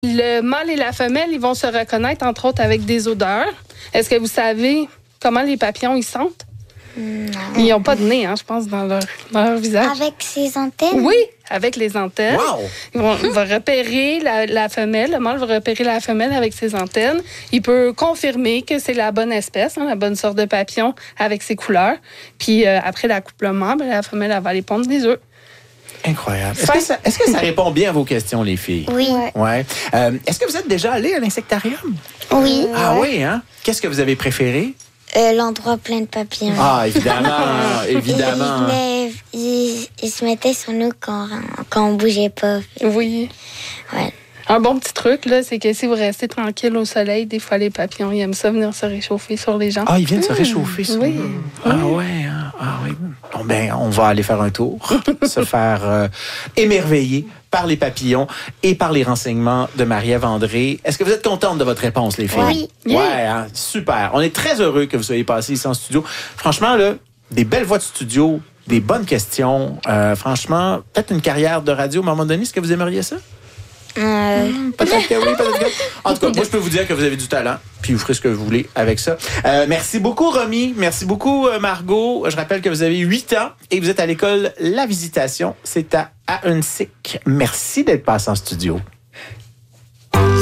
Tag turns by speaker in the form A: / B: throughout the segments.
A: Le mâle et la femelle, ils vont se reconnaître, entre autres, avec des odeurs. Est-ce que vous savez comment les papillons, ils sentent?
B: Non.
A: Ils n'ont pas de nez, je pense, dans leur visage.
B: Avec ses antennes?
A: Oui, avec les antennes.
C: Wow!
A: Ils vont repérer la femelle. Le mâle va repérer la femelle avec ses antennes. Il peut confirmer que c'est la bonne espèce, la bonne sorte de papillon avec ses couleurs. Puis après l'accouplement, la femelle, elle va aller pondre des œufs.
C: Incroyable. Est-ce que ça répond bien à vos questions, les filles?
B: Oui.
C: Ouais. Est-ce que vous êtes déjà allé à l'insectarium?
B: Oui.
C: Ah oui, hein? Qu'est-ce que vous avez préféré?
B: L'endroit plein de papillons.
C: Ah, évidemment, évidemment.
B: Il se mettait sur nous quand on bougeait pas.
A: Oui.
B: Ouais.
A: Un bon petit truc, là, c'est que si vous restez tranquille au soleil, des fois, les papillons, ils aiment ça venir se réchauffer sur les gens.
C: Ah, ils viennent se réchauffer sur
A: Oui.
C: nous. Ah ouais, hein? Ah oui. Bon, ben, on va aller faire un tour, se faire émerveiller par les papillons et par les renseignements de Marie-Ève André. Est-ce que vous êtes contente de votre réponse, les filles?
B: Oui.
C: Ouais, hein? Super. On est très heureux que vous soyez passés ici en studio. Franchement, là, des belles voix de studio, des bonnes questions. Franchement, peut-être une carrière de radio à un moment donné. Est-ce que vous aimeriez ça? Peut-être que oui, peut-être que... En tout cas, moi, je peux vous dire que vous avez du talent, puis vous ferez ce que vous voulez avec ça. Merci beaucoup, Romy. Merci beaucoup, Margot. Je rappelle que vous avez 8 ans et vous êtes à l'école La Visitation. C'est à Ahuntsic. Merci d'être passé en studio.
D: Bonjour,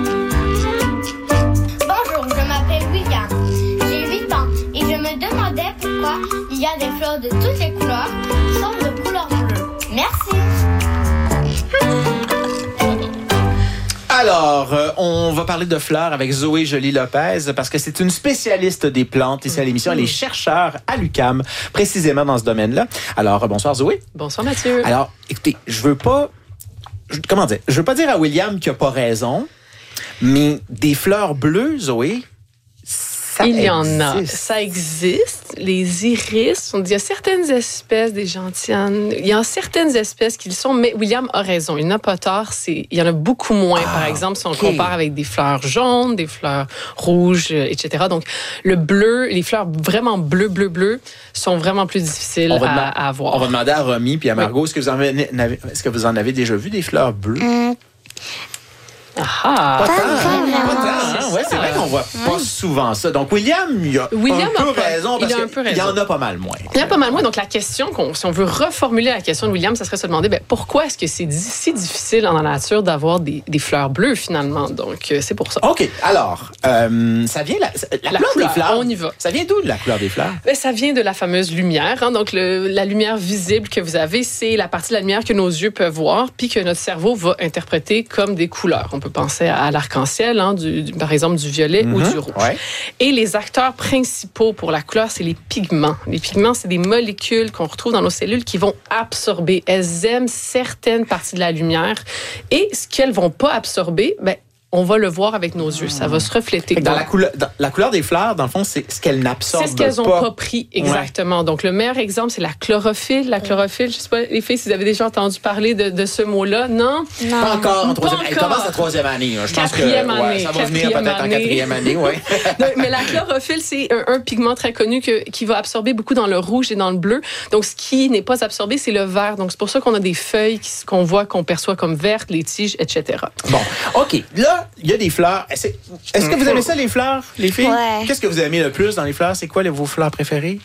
D: je m'appelle William. J'ai 8 ans et je me demandais pourquoi il y a des fleurs de toutes les couleurs qui sont de couleur bleue. Merci.
C: Alors, on va parler de fleurs avec Zoé Joly-Lopez parce que c'est une spécialiste des plantes ici à l'émission. Elle est chercheure à l'UQAM, précisément dans ce domaine-là. Alors, bonsoir Zoé.
E: Bonsoir Mathieu.
C: Alors, écoutez, je veux pas dire à William qu'il a pas raison, mais des fleurs bleues, Zoé, ça
E: Il y
C: existe.
E: en a. Ça existe. Les iris, il y a certaines espèces, des gentianes, il y a certaines espèces qui le sont, mais William a raison. Il n'a pas tort. Il y en a beaucoup moins, par exemple, si on compare avec des fleurs jaunes, des fleurs rouges, etc. Donc, le bleu, les fleurs vraiment bleues sont vraiment plus difficiles à avoir.
C: On va demander à Romy puis à Margot, est-ce que vous en avez déjà vu des fleurs bleues?
E: Ah!
C: Pas tant. Ouais, c'est vrai qu'on voit pas souvent ça. Donc, William, il a un peu raison parce qu'il y en a pas mal moins.
E: Il y en a pas mal moins. Donc, la question, si on veut reformuler la question de William, ça serait se demander pourquoi est-ce que c'est si difficile dans la nature d'avoir des fleurs bleues, finalement. Donc, c'est pour ça.
C: OK. Alors, ça vient la couleur des fleurs.
E: On y va.
C: Ça vient d'où, la couleur des fleurs?
E: Ça vient de la fameuse lumière. Donc, la lumière visible que vous avez, c'est la partie de la lumière que nos yeux peuvent voir puis que notre cerveau va interpréter comme des couleurs. On peut penser à l'arc-en-ciel, par exemple du violet ou du rouge. Ouais. Et les acteurs principaux pour la couleur, c'est les pigments. Les pigments, c'est des molécules qu'on retrouve dans nos cellules qui vont absorber. Elles aiment certaines parties de la lumière. Et ce qu'elles vont pas absorber, on va le voir avec nos yeux. Ça va se refléter.
C: Dans la couleur des fleurs, dans le fond, c'est ce qu'elles n'absorbent pas.
E: C'est ce qu'elles n'ont pas pris, exactement. Ouais. Donc, le meilleur exemple, c'est la chlorophylle. La chlorophylle, je ne sais pas, les filles, si vous avez déjà entendu parler de ce mot-là, non?
C: Pas encore. Elle commence la 3e année. Je pense que ça va venir peut-être en 4e année. Ouais.
E: Mais la chlorophylle, c'est un pigment très connu qui va absorber beaucoup dans le rouge et dans le bleu. Donc, ce qui n'est pas absorbé, c'est le vert. Donc, c'est pour ça qu'on a des feuilles qu'on perçoit comme vertes, les tiges, etc.
C: Bon, OK. Là, il y a des fleurs. Est-ce que vous aimez ça, les fleurs, les filles?
B: Ouais.
C: Qu'est-ce que vous aimez le plus dans les fleurs? C'est quoi vos fleurs préférées?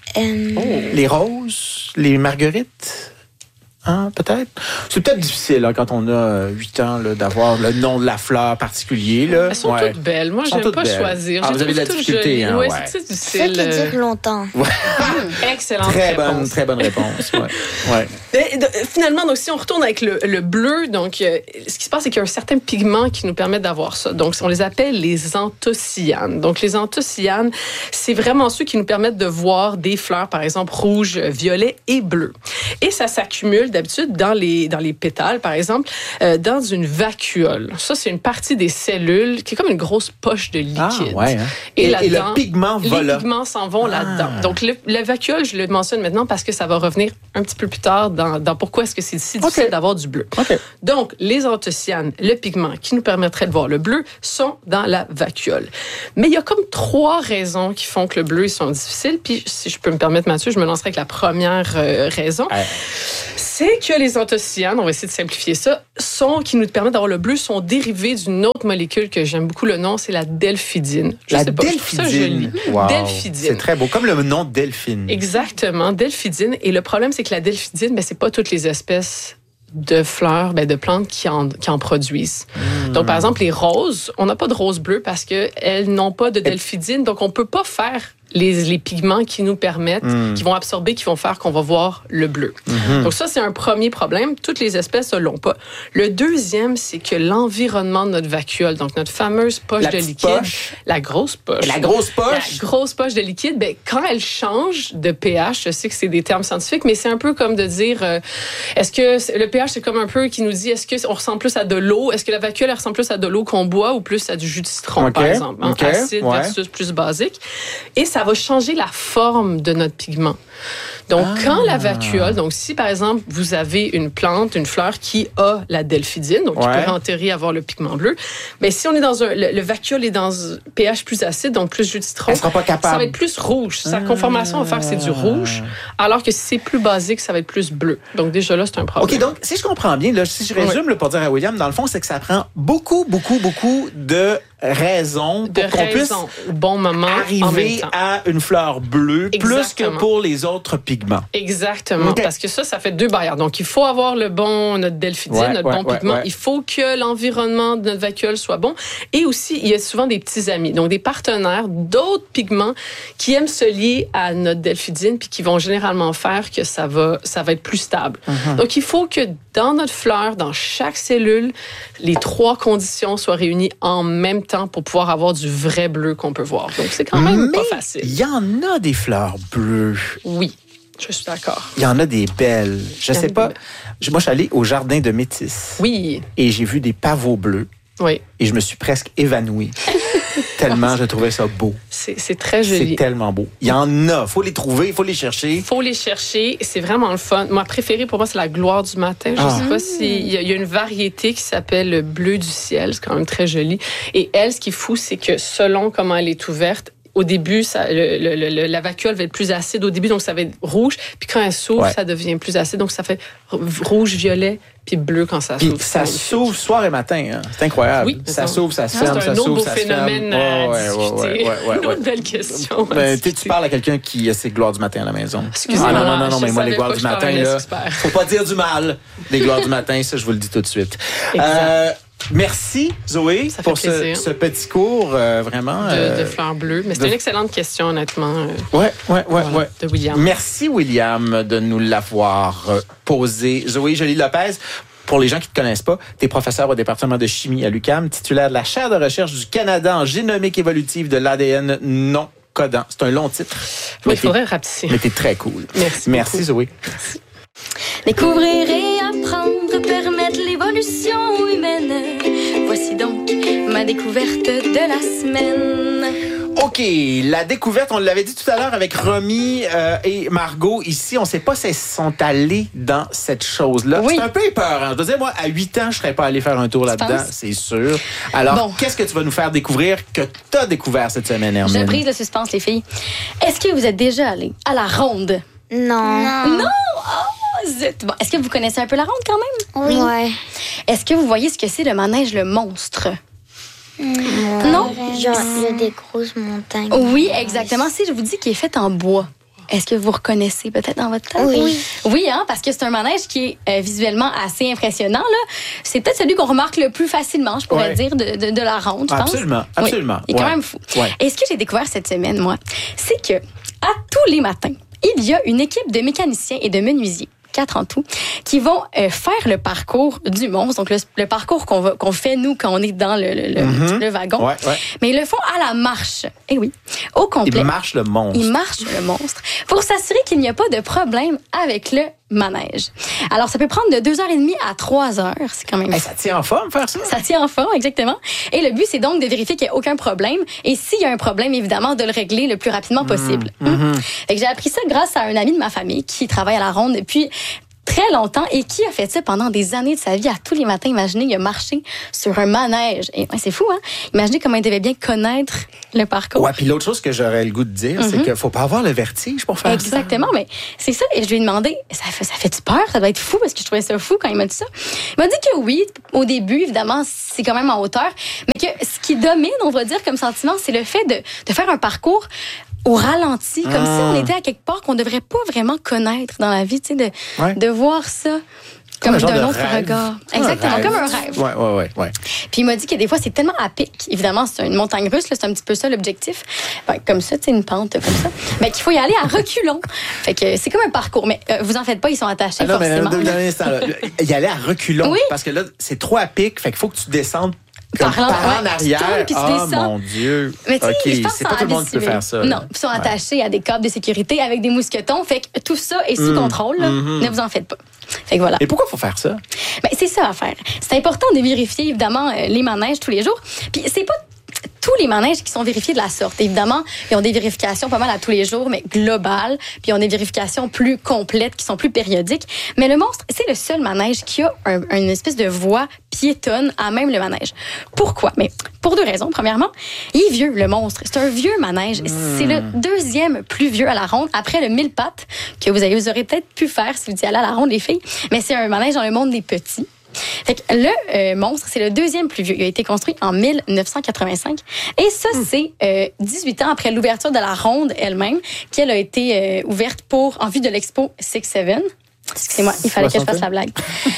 C: Les roses? Les marguerites? Peut-être? C'est peut-être difficile quand on a 8 ans d'avoir le nom de la fleur particulier. Là.
E: Elles sont toutes belles. Moi, je n'aime pas choisir.
C: Vous avez de la difficulté.
E: Oui, c'est très difficile.
B: Ça qui dure longtemps.
E: Excellente réponse.
C: Très bonne réponse. Ouais.
E: Finalement, donc, si on retourne avec le bleu, donc, ce qui se passe, c'est qu'il y a un certain pigment qui nous permet d'avoir ça. Donc, on les appelle les anthocyanes. Donc, les anthocyanes, c'est vraiment ceux qui nous permettent de voir des fleurs, par exemple, rouge, violet et bleu. Et ça s'accumule d'habitude dans les pétales, par exemple, dans une vacuole. Ça, c'est une partie des cellules qui est comme une grosse poche de liquide. Et
C: le pigment va là.
E: Les pigments s'en vont là-dedans. Donc, la vacuole, je le mentionne maintenant parce que ça va revenir un petit peu plus tard dans pourquoi est-ce que c'est si difficile d'avoir du bleu. Donc, les anthocyanes, le pigment qui nous permettrait de voir le bleu, sont dans la vacuole. Mais il y a comme 3 raisons qui font que le bleu, ils sont difficiles. Puis, si je peux me permettre, Mathieu, je me lancerai avec la première raison. C'est c'est que les anthocyanes, on va essayer de simplifier ça, qui nous permettent d'avoir le bleu, sont dérivés d'une autre molécule que j'aime beaucoup le nom, c'est la delphidine.
C: La delphidine. Wow.
E: Delphidine.
C: C'est très beau, comme le nom Delphine.
E: Exactement, delphidine. Et le problème, c'est que la delphidine, c'est pas toutes les espèces de fleurs, de plantes qui en produisent. Donc, par exemple, les roses, on n'a pas de roses bleues parce qu'elles n'ont pas de delphidine, donc on peut pas faire les pigments qui nous permettent, qui vont absorber, qui vont faire qu'on va voir le bleu. Donc ça, c'est un premier problème. Toutes les espèces ne l'ont pas. Le deuxième, c'est que l'environnement de notre vacuole, donc notre fameuse poche de liquide, la grosse poche.
C: La grosse poche?
E: La grosse poche de liquide, quand elle change de pH, je sais que c'est des termes scientifiques, mais c'est un peu comme de dire, est-ce que le pH, c'est comme un peu qui nous dit, est-ce qu'on ressemble plus à de l'eau? Est-ce que la vacuole, elle ressemble plus à de l'eau qu'on boit ou plus à du jus de citron, par exemple? Acide versus plus basique. Et ça va changer la forme de notre pigment. Donc, quand la vacuole, donc si par exemple, vous avez une plante, une fleur qui a la delphidine, donc qui peut rentrer avoir le pigment bleu, mais si on est dans le vacuole est dans un pH plus acide, donc plus jus de citron,
C: elle sera pas capable.
E: Ça va être plus rouge. Sa conformation va faire que c'est du rouge, alors que si c'est plus basique, ça va être plus bleu. Donc déjà là, c'est un problème.
C: OK, donc si je comprends bien, là, si je résume pour dire à William, dans le fond, c'est que ça prend beaucoup de raisons pour qu'on puisse
E: au bon moment,
C: arriver à une fleur bleue plus que pour les autres pigments.
E: Exactement, parce que ça fait deux barrières. Donc, il faut avoir notre delphidine, notre bon pigment. Il faut que l'environnement de notre vacuole soit bon. Et aussi, il y a souvent des petits amis, donc des partenaires d'autres pigments qui aiment se lier à notre delphidine puis qui vont généralement faire que ça va être plus stable. Donc, il faut que dans notre fleur, dans chaque cellule, les trois conditions soient réunies en même temps pour pouvoir avoir du vrai bleu qu'on peut voir. Donc, c'est quand même pas facile.
C: Il y en a des fleurs bleues.
E: Oui, je suis d'accord.
C: Il y en a des belles. Je sais pas. Moi, je suis allée au jardin de Métis.
E: Oui.
C: Et j'ai vu des pavots bleus.
E: Oui.
C: Et je me suis presque évanouie. Tellement je trouvais ça beau.
E: C'est très joli.
C: C'est tellement beau. Il y en a. Il faut les trouver, il faut les chercher.
E: Il faut les chercher. C'est vraiment le fun. Ma préférée, pour moi, c'est la gloire du matin. Je ne sais pas s'il y a une variété qui s'appelle le bleu du ciel. C'est quand même très joli. Et elle, ce qui est fou, c'est que selon comment elle est ouverte, au début, la vacuole va être plus acide au début, donc ça va être rouge. Puis quand elle s'ouvre, ça devient plus acide. Donc ça fait rouge, violet, puis bleu quand ça s'ouvre.
C: Puis ça s'ouvre soir et matin. Hein. C'est incroyable. Oui, ça s'ouvre, ça se ferme, ça s'ouvre, ça se ferme.
E: C'est un autre beau phénomène à discuter. Une autre belle question.
C: Tu parles à quelqu'un qui a ses gloires du matin à la maison.
E: Excusez-moi.
C: Non, mais moi, les gloires du matin, là, faut pas dire du mal. Les gloires du matin, ça, je vous le dis tout de suite. Merci, Zoé, pour ce petit cours, vraiment.
E: De fleurs bleues. Mais c'est une excellente question, honnêtement. De William.
C: Merci, William, de nous l'avoir posé. Zoé Joly-Lopez, pour les gens qui ne te connaissent pas, tu es professeur au département de chimie à l'UQAM, titulaire de la chaire de recherche du Canada en génomique évolutive de l'ADN non codant. C'est un long titre.
E: Oui, il faudrait rapetisser.
C: Mais t'es très cool. Merci Zoé.
F: Merci. Découvrir et apprendre, permettre l'évolution humaine. Voici donc ma découverte de la semaine.
C: OK, la découverte, on l'avait dit tout à l'heure avec Romy et Margot. Ici, on ne sait pas si elles sont allées dans cette chose-là. Oui. C'est un peu épeurant. Je dois dire, moi, à 8 ans, je ne serais pas allée faire un tour là-dedans, c'est sûr. Alors, qu'est-ce que tu vas nous faire découvrir que tu as découvert cette semaine, Hermine?
F: Je brise le suspense, les filles. Est-ce que vous êtes déjà allées à la ronde?
B: Non.
F: Bon, est-ce que vous connaissez un peu la ronde quand même?
B: Oui. Ouais.
F: Est-ce que vous voyez ce que c'est le manège Le Monstre? Non?
B: Il y a des grosses montagnes.
F: Oui, exactement. Si je vous dis qu'il est fait en bois, est-ce que vous reconnaissez peut-être dans votre tête?
B: Oui.
F: Oui, parce que c'est un manège qui est visuellement assez impressionnant. Là. C'est peut-être celui qu'on remarque le plus facilement, je pourrais dire, de la ronde, je pense.
C: Absolument.
F: Oui. Il est quand même fou. Ouais. Et ce que j'ai découvert cette semaine, moi, c'est que à tous les matins, il y a une équipe de mécaniciens et de menuisiers, 4 en tout, qui vont faire le parcours du monstre, donc le parcours qu'on fait, nous, quand on est dans le wagon. Ouais. Mais ils le font à la marche. Eh oui, au complet.
C: Ils marchent le monstre.
F: Ils marchent le monstre pour s'assurer qu'il n'y a pas de problème avec le manège. Alors, ça peut prendre de 2h30 à 3h. C'est quand même...
C: ça tient en forme, faire ça?
F: Ça tient en forme, exactement. Et le but, c'est donc de vérifier qu'il n'y a aucun problème. Et s'il y a un problème, évidemment, de le régler le plus rapidement possible. Fait que j'ai appris ça grâce à un ami de ma famille qui travaille à la ronde depuis très longtemps et qui a fait ça pendant des années de sa vie. À tous les matins, imaginez, il a marché sur un manège. Et c'est fou, hein? Imaginez comment il devait bien connaître le parcours.
C: Ouais, puis l'autre chose que j'aurais le goût de dire, c'est qu'il faut pas avoir le vertige pour faire ça.
F: Exactement, mais c'est ça. Et je lui ai demandé, ça fait-tu peur? Ça doit être fou, parce que je trouvais ça fou quand il m'a dit ça. Il m'a dit que oui, au début, évidemment, c'est quand même en hauteur, mais que ce qui domine, on va dire, comme sentiment, c'est le fait de faire un parcours au ralenti, comme si on était à quelque part qu'on devrait pas vraiment connaître dans la vie, tu sais, de voir ça comme d'un autre regard. Exactement, comme un rêve.
C: Ouais.
F: Puis il m'a dit que des fois, c'est tellement à pic. Évidemment, c'est une montagne russe, là, c'est un petit peu ça l'objectif. Comme ça, tu sais, une pente comme ça. Mais qu'il faut y aller à reculons. Fait que c'est comme un parcours. Mais vous en faites pas, ils sont attachés forcément.
C: Mais y aller à reculons. Oui. Parce que là, c'est trop à pic. Fait qu'il faut que tu descendes par en arrière. Mon Dieu.
F: Mais tu sais, je pense
C: c'est pas tout le monde qui peut faire ça.
F: Non, ils sont attachés à des câbles de sécurité avec des mousquetons. Fait que tout ça est sous contrôle. Ne vous en faites pas. Fait que voilà.
C: Et pourquoi il faut faire ça?
F: Ben, c'est ça à faire. C'est important de vérifier, évidemment, les manèges tous les jours. Puis c'est pas tous les manèges qui sont vérifiés de la sorte. Évidemment, ils ont des vérifications pas mal à tous les jours, mais globales. Puis ils ont des vérifications plus complètes, qui sont plus périodiques. Mais le Monstre, c'est le seul manège qui a une espèce de voie piétonne à même le manège. Pourquoi? Mais pour deux raisons. Premièrement, il est vieux, le Monstre. C'est un vieux manège. C'est le deuxième plus vieux à la ronde, après le 1000 pattes, que vous aurez peut-être pu faire si vous étiez allé à la ronde, les filles. Mais c'est un manège dans le monde des petits. Fait que le Monstre, c'est le deuxième plus vieux. Il a été construit en 1985. Et ça, c'est 18 ans après l'ouverture de la ronde elle-même, qu'elle a été ouverte en vue de l'Expo 6-7. Excusez-moi, il fallait que je fasse la blague.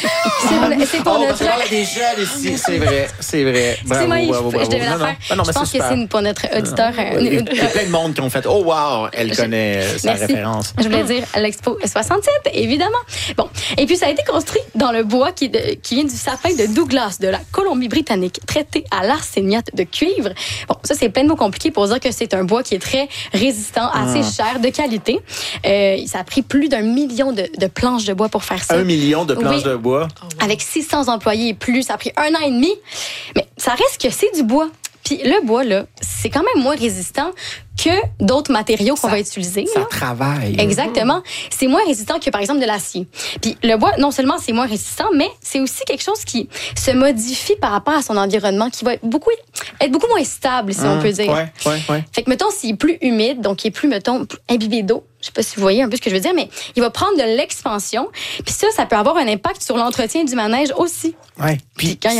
F: C'est pour notre...
C: parce qu'on a des jeunes ici, c'est vrai.
F: Bravo. Je devais la faire. Je pense que c'est pour notre auditeur.
C: Il y a plein de monde qui ont fait « Oh wow, elle connaît sa référence ».
F: Je voulais dire l'Expo 67, évidemment. Bon, et puis ça a été construit dans le bois qui vient du sapin de Douglas, de la Colombie-Britannique, traité à l'arséniate de cuivre. Bon, ça, c'est plein de mots compliqués pour dire que c'est un bois qui est très résistant, assez cher, de qualité. Ça a pris plus d'1 million de planches de bois pour faire ça.
C: 1 million de planches de bois?
F: Avec 600 employés et plus. Ça a pris 1 an et demi. Mais ça reste que c'est du bois. Puis le bois, là, c'est quand même moins résistant que d'autres matériaux qu'on va utiliser.
C: Ça travaille.
F: Exactement. C'est moins résistant que, par exemple, de l'acier. Puis le bois, non seulement c'est moins résistant, mais c'est aussi quelque chose qui se modifie par rapport à son environnement, qui va être beaucoup moins stable, si on peut dire.
C: Ouais.
F: Fait que, mettons, s'il est plus humide, donc il est plus, mettons, imbibé d'eau, je sais pas si vous voyez un peu ce que je veux dire, mais il va prendre de l'expansion. Puis ça peut avoir un impact sur l'entretien du manège aussi.
C: Ouais. Puis quand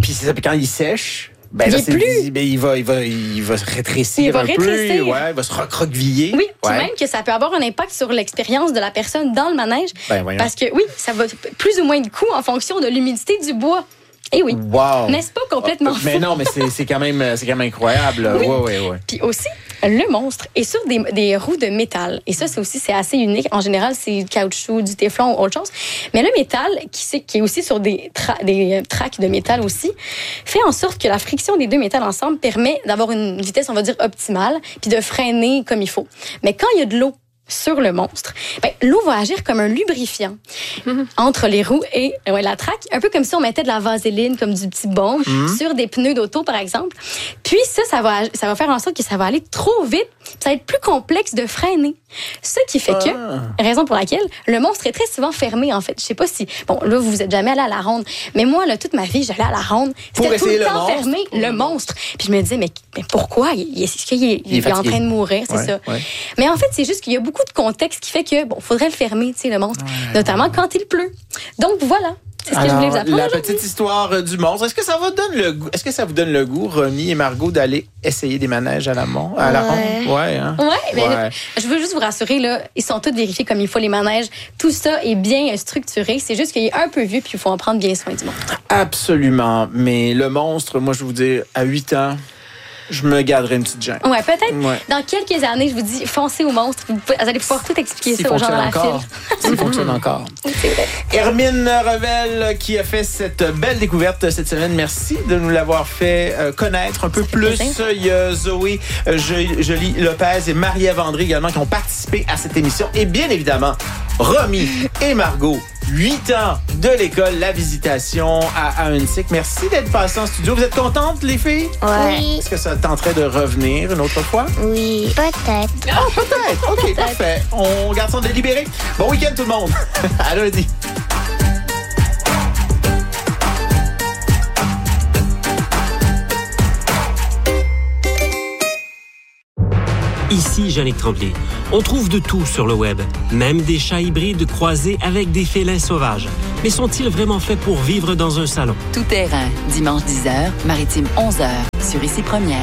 C: il sèche, ben là, il va se rétrécir un peu. Ouais, il va se recroqueviller.
F: Oui, puis même que ça peut avoir un impact sur l'expérience de la personne dans le manège. Parce que oui, ça va plus ou moins de coup en fonction de l'humidité du bois. Eh oui.
C: Wow.
F: N'est-ce pas complètement fou?
C: Mais non, mais c'est quand même incroyable. Oui. Ouais.
F: Puis aussi, le Monstre est sur des roues de métal. Et ça, c'est assez unique. En général, c'est du caoutchouc, du téflon ou autre chose. Mais le métal, qui est aussi sur des tracks de métal aussi, fait en sorte que la friction des deux métals ensemble permet d'avoir une vitesse, on va dire, optimale, puis de freiner comme il faut. Mais quand il y a de l'eau sur le Monstre, l'eau va agir comme un lubrifiant entre les roues et la traque, un peu comme si on mettait de la vaseline, comme du petit baume, sur des pneus d'auto, par exemple. Puis ça va faire en sorte que ça va aller trop vite, ça va être plus complexe de freiner. Ce qui fait que, raison pour laquelle, le Monstre est très souvent fermé, en fait. Je sais pas si, là, vous êtes jamais allé à la ronde, mais moi, là, toute ma vie, j'allais à la ronde. C'était tout le temps fermé, le Monstre. Puis je me disais, mais pourquoi? Est-ce qu'il est en train de mourir? C'est ça. Ouais. Mais en fait, c'est juste qu'il y a beaucoup de contexte qui fait que, faudrait le fermer, tu sais, le Monstre. Notamment quand il pleut. Donc, voilà. C'est ce que je voulais vous apprendre.
C: La petite histoire du Monstre. Est-ce que ça vous donne le goût, Romy et Margot, d'aller essayer des manèges à la ronde?
F: Ouais, mais je veux juste vous rassurer, là, ils sont tous vérifiés comme il faut, les manèges. Tout ça est bien structuré. C'est juste qu'il est un peu vieux, puis il faut en prendre bien soin du Monstre.
C: Absolument. Mais le Monstre, moi, je vais vous dire, à 8 ans, je me garderai une petite gêne.
F: Ouais, peut-être. Dans quelques années, je vous dis, foncez au Monstre. Vous allez pouvoir tout expliquer ça aux gens dans la file.
C: S'il fonctionne encore.
F: C'est vrai.
C: Hermine Revel qui a fait cette belle découverte cette semaine. Merci de nous l'avoir fait connaître un peu plus. Il y a Zoé Joly Lopez et Marie-Ève André également qui ont participé à cette émission. Et bien évidemment, Romy et Margot 8 ans de l'école La Visitation à Ahuntsic. Merci d'être passé en studio. Vous êtes contentes, les filles?
B: Oui.
C: Est-ce que ça tenterait de revenir une autre fois?
B: Oui, peut-être.
C: Oh, peut-être. OK, parfait. On garde ça délibéré. Bon week-end, tout le monde. À lundi.
G: Ici Yannick Tremblay. On trouve de tout sur le web, même des chats hybrides croisés avec des félins sauvages. Mais sont-ils vraiment faits pour vivre dans un salon?
H: Tout terrain, dimanche 10h, maritime 11h, sur Ici Première.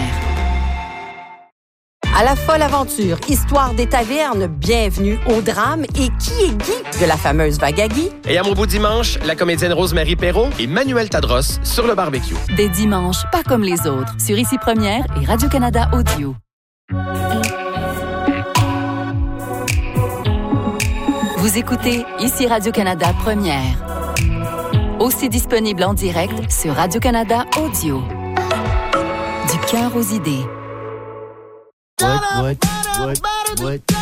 I: À la folle aventure, histoire des tavernes, bienvenue au drame. Et qui est Guy de la fameuse vague à Guy?
J: Et à mon beau dimanche, la comédienne Rosemary Perrault et Manuel Tadros sur le barbecue.
H: Des dimanches pas comme les autres, sur Ici Première et Radio-Canada Audio. Vous écoutez Ici Radio-Canada Première. Aussi disponible en direct sur Radio-Canada Audio. Du cœur aux idées.
K: What?